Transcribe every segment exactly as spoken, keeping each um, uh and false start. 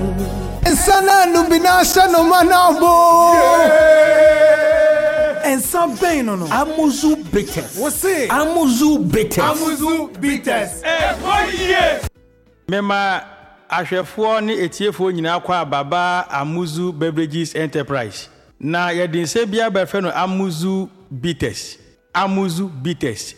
Sana nubinasha no manabo. And something no no. Amuzu bitters. What's it? Amuzu bitters. Amuzu bitters. Eh, boy. Mema ahwefo ne etiefo nyina kwa baba Amuzu Beverages Enterprise. Na yedinse bia befe no Amuzu bitters. Amuzu bitters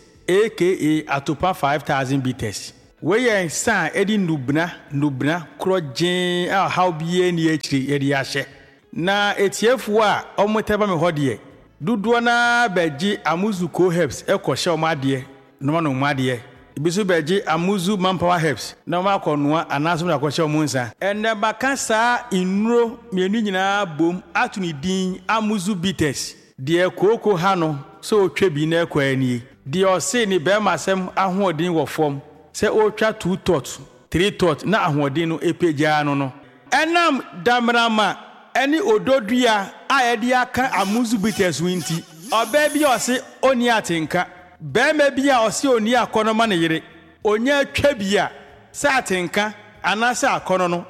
aka Atopa five thousand bitters. We yen san edi nubna nubna krojen a how bie ni akiri yedi ahye. Na etiefo a omoteba me hodie. Duduo na beji Amuzu Co Herbs ekoshe omade no no omade. Ibisu beji Amuzu Manpower Herbs na ma konoa anaso na kwahye omunsa enne baka saa inuro mienu nyina bom atuni din Amuzu bitters de koko ha no so otwa bi na ekwani de ose ni be masem ahoodin wo fom se otwa two tot three tot na ahoodin no epeja no no enam damrama eni ododua a yede aka Amuzu bitters winti oba bi ose oni atenka Bema bia osi oni akono ma ne yire onya twa bia sa atenka anasa akono no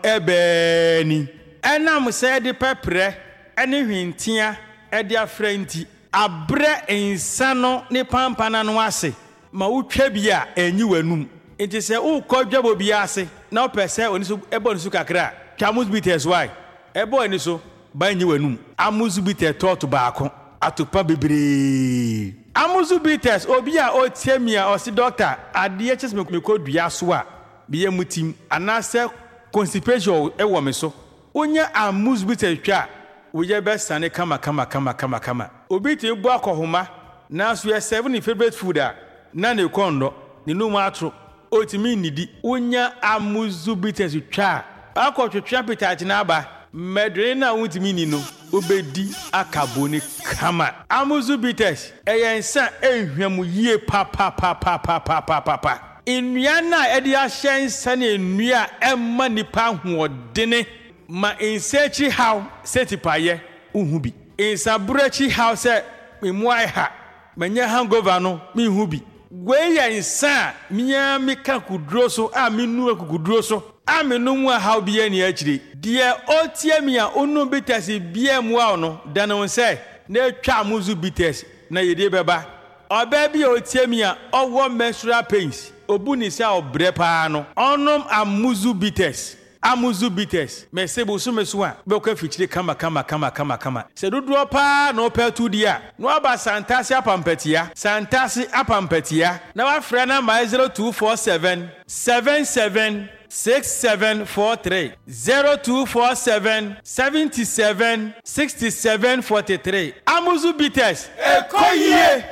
ebe ni enam se de pepre ene hwintia e de afranti abre insano ne pampana no ase ma wotwa bia enyi wanum enti se ukodwabo bia ase na opese oni so ebo ni so kakra Amuzu bitters why ebo ni so ba enyi wanum Amuzu bitters tot baako atopa bebre Amuzu bitters obi a otiemia osi doctor ade ches me kodua so a biye mutim anase constipation e wo me so onya Amuzu bitters twa wo ye be sane kama kama kama kama kama obi ti bu akohoma na so ye seven favorite food a na ne kondo ne no matro otimi nidi onya Amuzu bitters twa akotwetwa pitati na aba medre na wutimi ni no obedi akaboni kama Amuzu bitters eyensa ehwam yie pa pa pa pa pa pa pa pa pa nnua na edi ahyensa na nnua emma nipa hoodene ma insechi how setipaye uhu bi insabrechi how se memuai ha manya hangover no me hu bi gwe yensa miya meka kudro so a menu akudro so amenu mu how bia ni akire de otiemia onu bitters bia mu a no dano se na twa Amuzu bitters na yede beba oba bia otiemia owo menstrual pains obuni se obre pa no onom Amuzu bitters Amuzu bitters mesebo so meso a be kwa fichire kama kama kama kama kama se dodo pa no petu dia no aba santasi apampatia santasi apampatia na wa frɛ na my zero two four seven seven seven six seven four three zero two four seven seven seven six seven four three Amuzu bitters ekoyie.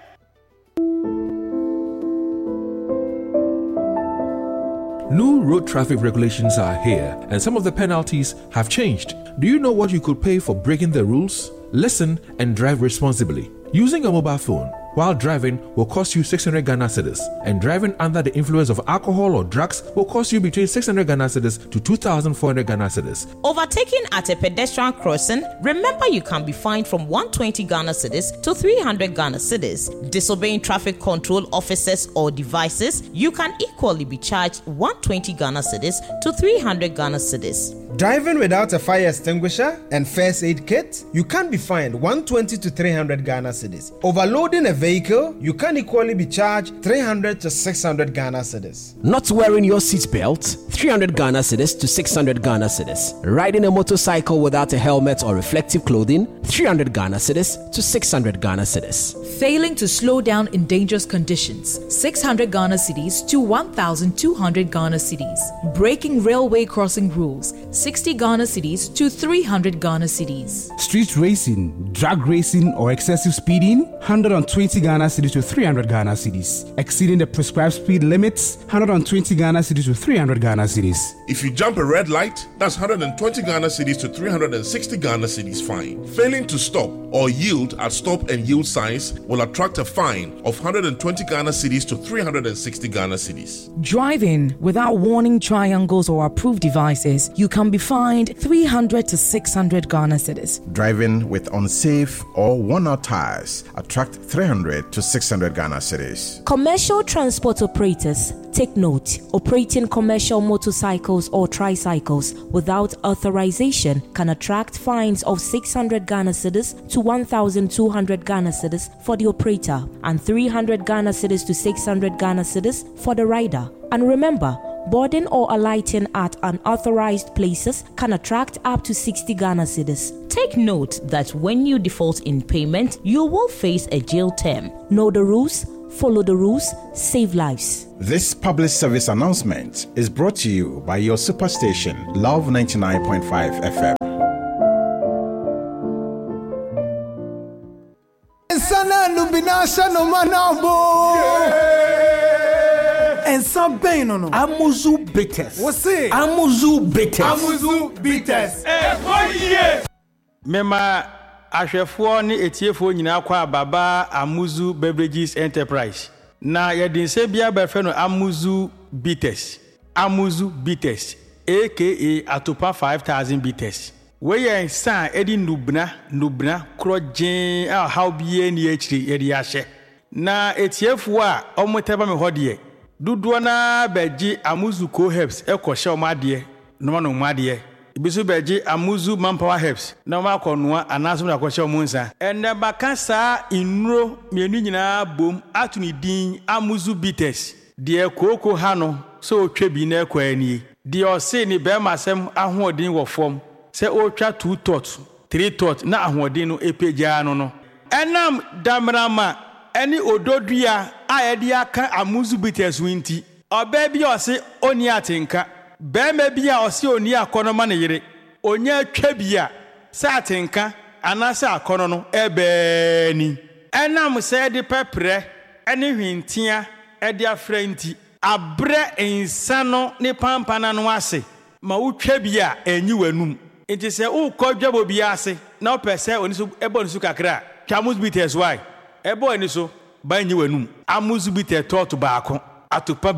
New road traffic regulations are here, and some of the penalties have changed. Do you know what you could pay for breaking the rules? Listen and drive responsibly. Using a mobile phone while driving will cost you six hundred Ghana cedis, and driving under the influence of alcohol or drugs will cost you between six hundred Ghana cedis to two thousand four hundred Ghana cedis. Overtaking at a pedestrian crossing, remember you can be fined from one hundred twenty Ghana cedis to three hundred Ghana cedis. Disobeying traffic control officers or devices, you can equally be charged one hundred twenty Ghana cedis to three hundred Ghana cedis. Driving without a fire extinguisher and first aid kit, you can be fined one hundred twenty to three hundred Ghana cedis. Overloading a vehicle, you can equally be charged three hundred to six hundred Ghana cedis. Not wearing your seatbelt, three hundred Ghana cedis to six hundred Ghana cedis. Riding a motorcycle without a helmet or reflective clothing, three hundred Ghana cedis to six hundred Ghana cedis. Failing to slow down in dangerous conditions, six hundred Ghana cedis to one thousand two hundred Ghana cedis. Breaking railway crossing rules, sixty Ghana cedis to three hundred Ghana cedis. Street racing, drag racing or excessive speeding, one hundred twenty Ghana cedis to three hundred Ghana cedis. Exceeding the prescribed speed limits, one hundred twenty Ghana cedis to three hundred Ghana cedis. If you jump a red light, that's one hundred twenty Ghana cedis to three hundred sixty Ghana cedis fine. Failing to stop, or yield at stop and yield signs will attract a fine of one hundred twenty Ghana cedis to three hundred sixty Ghana cedis. Driving without warning triangles or approved devices, you can be fined three hundred to six hundred Ghana cedis. Driving with unsafe or worn-out tires attract three hundred to six hundred Ghana cedis. Commercial transport operators, take note, operating commercial motorcycles or tricycles without authorization can attract fines of six hundred Ghana cedis to one thousand two hundred Ghana cedis for the operator and three hundred Ghana cedis to six hundred Ghana cedis for the rider. And remember, boarding or alighting at unauthorized places can attract up to sixty Ghana cedis. Take note that when you default in payment, you will face a jail term. Know the rules, follow the rules, save lives. This public service announcement is brought to you by your superstation, Love ninety-nine point five F M. And some pain no no. Amuzu bitters. What's it? Amuzu bitters. Amuzu bitters. Eh, oh yeah. Mema ahwefo ne etiefo nyina kwa baba Amuzu Beverages Enterprise. Na yedin se bia be fe no Amuzu bitters. Amuzu bitters aka Atopa five thousand bitters. We yen san edi nubna nubna krojen a how bie ni akiri yedi ahye. Na etiefo a omoteba me hodie. Dudu na beji Amuzu Co Herbs ekoshe omade no no omade ibisu beji Amuzu Manpower Herbs na ma konoa anaso na ekoshe omunsa enne baka sa inuro mienu nyina bom atuni din Amuzu bitters de koko ha no so otwa bi na ekwani de ose ni be masem ahoodin wo fom se otwa two tot three tot na ahoodin no epeja no no enam damrama Any ododua ayedi aka Amuzu bitters winti oba bi ose oni atenka be ma bi a ose oni akono ne yire onya atwa bia sa atenka anasa akono no ebe ni enam se de pepre ene hwintia e de afranti abre insano ne pampana no ase ma utwa bia enyi wanum enti se ukodwabo bia ase na opese oni so ebo ni so kakra Amuzu bitters why ebo ani so banyi wanum Amuzu bitters tot baako atopa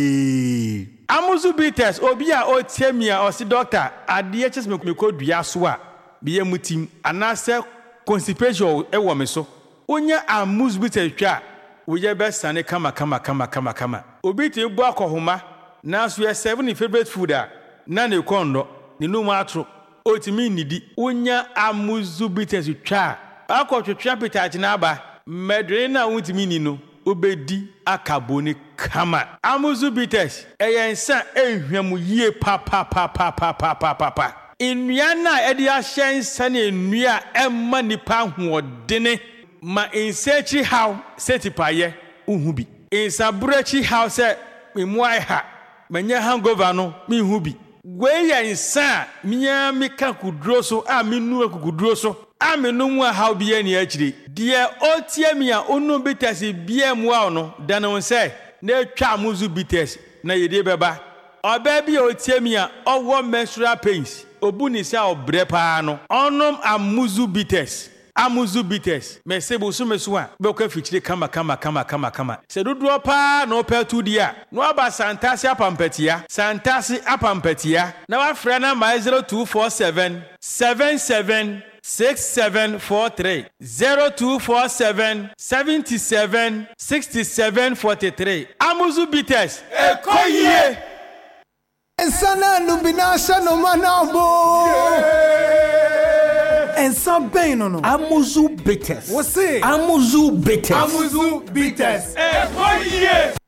bebre Amuzu bitters obi a otiamia osi doctor ade ches me kodua so a biye mutim anase constipation e wo me so onya Amuzu bitters twa wo ye be sane kama kama kama kama kama obi te bu akohoma na so ye seven favorite food a na ne kondo ne no mu atro otimi nidi onya Amuzu bitters twa akotwetwa pitach na aba medrena wutimi ni no obedi akaboni kama Amuzu bitters eyensa ehwam yie pa pa pa pa pa pa pa pa pa enua na edi ahyensa na enua emma nipa hoodene ma ensechi how setipaye uhubi ensabrechi how se memuai ha manya hangover no mi hubi gwe yensa miya mika kudro so a minu akukudro so amenu mu how bia ni akire de otiamia onu bitters bia mu a no dano se na atwa Amuzu bitters na yede beba oba bia otiamia owo menstrual pains obuni se obre pa no onom Amuzu bitters Amuzu bitters mesebo so meso a be ko fichire kama kama kama kama kama se dodo pa na opetu dia no aba santasi apampatia santasi apampatia na wa frɛ na my zero two four seven seven seven six seven four three zero two four seven seven seven six seven four three Amuzu bitters ekoye Ensana nubinasha no manabo And some pain no no. Amuzu bitters. What's it? Amuzu bitters. Amuzu bitters. Eh, oh yeah.